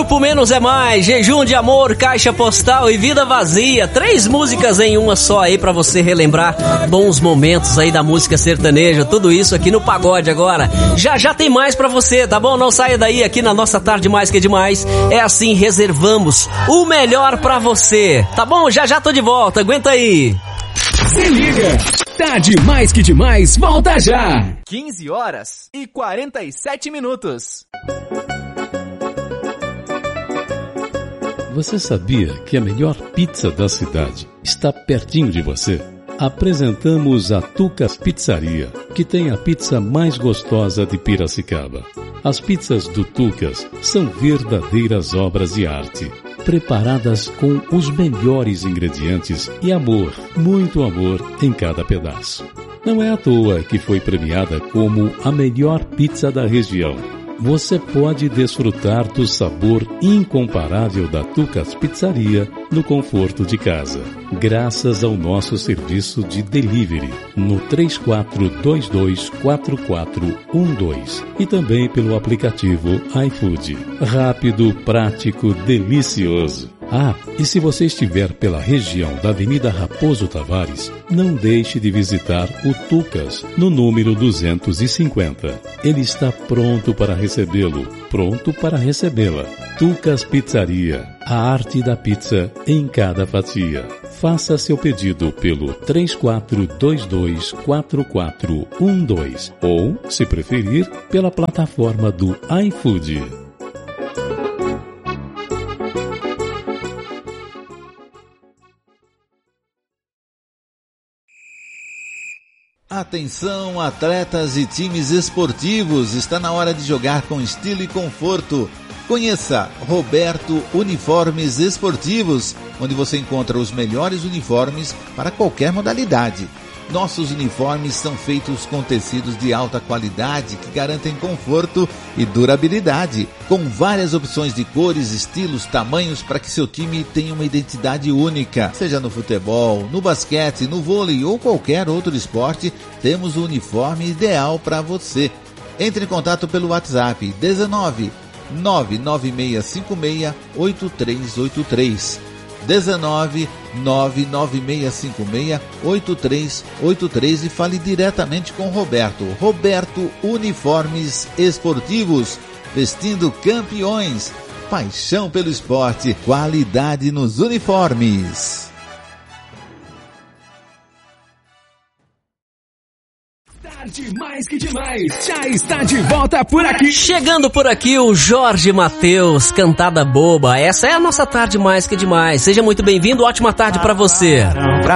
Grupo Menos é Mais, Jejum de Amor, Caixa Postal e Vida Vazia. 3 músicas em uma só aí pra você relembrar bons momentos aí da música sertaneja. Tudo isso aqui no Pagode agora. Já tem mais pra você, tá bom? Não saia daí, aqui na nossa Tarde Mais Que Demais. É assim, reservamos o melhor pra você. Tá bom? Já tô de volta, aguenta aí. Se liga, Tarde Mais Que Demais, volta já. 15h47. Você sabia que a melhor pizza da cidade está pertinho de você? Apresentamos a Tucas Pizzaria, que tem a pizza mais gostosa de Piracicaba. As pizzas do Tucas são verdadeiras obras de arte, preparadas com os melhores ingredientes e amor, muito amor em cada pedaço. Não é à toa que foi premiada como a melhor pizza da região. Você pode desfrutar do sabor incomparável da Tucas Pizzaria no conforto de casa, graças ao nosso serviço de delivery no 34224412 e também pelo aplicativo iFood. Rápido, prático, delicioso. Ah, e se você estiver pela região da Avenida Raposo Tavares, não deixe de visitar o Tucas, no número 250. Ele está pronto para recebê-lo, pronto para recebê-la. Tucas Pizzaria, a arte da pizza em cada fatia. Faça seu pedido pelo 34224412 ou, se preferir, pela plataforma do iFood. Atenção, atletas e times esportivos, está na hora de jogar com estilo e conforto. Conheça Roberto Uniformes Esportivos, onde você encontra os melhores uniformes para qualquer modalidade. Nossos uniformes são feitos com tecidos de alta qualidade que garantem conforto e durabilidade, com várias opções de cores, estilos, tamanhos para que seu time tenha uma identidade única. Seja no futebol, no basquete, no vôlei ou qualquer outro esporte, temos o uniforme ideal para você. Entre em contato pelo WhatsApp 19 99656 8383. 19 99656 8383 e fale diretamente com Roberto. Roberto Uniformes Esportivos, vestindo campeões. Paixão pelo esporte, qualidade nos uniformes. Tarde Mais Que Demais, já está de volta por aqui. Chegando por aqui o Jorge Mateus, Cantada Boba. Essa é a nossa Tarde Mais Que Demais. Seja muito bem-vindo, ótima tarde pra você.